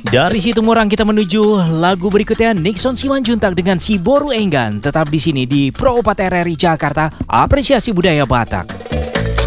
Dari situ Murang kita menuju lagu berikutnya Nixon Simanjuntak dengan Si Boru Enggan. Tetap di sini di Pro 4 RRI Jakarta, apresiasi budaya Batak.